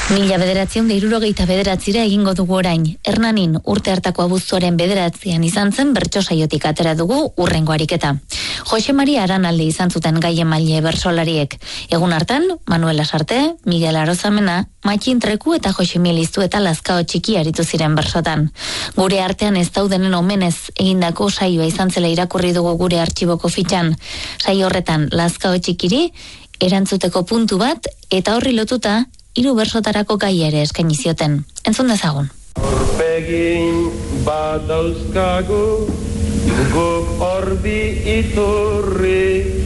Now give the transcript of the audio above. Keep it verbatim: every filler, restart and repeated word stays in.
Mila bederatzion da hirurogeita bederatzira egingo dugu orain. Hernanin urte hartako abuztuaren bederatzean izan zen bertso saiotik atera dugu urrengo ariketa. Jose Maria Aranalde izan zuten gai emaile bertsolariek. Egun hartan, Manuel Lasarte, Miguel Arozamena, Matxin Treku eta Jose Mieliztu eta Lazkao Txiki aritu ziren bersotan. Gure artean ez daudenen omenez egindako saioa izan zela irakurri dugu gure artxiboko fitxan. Saio horretan Lazkao Txikiri erantzuteko puntu bat eta horri lotuta hiru bersotarako gai ere eskaini zioten. Entzun dezagun. Aurpegin bat dauzkagu, guk orbi iturri,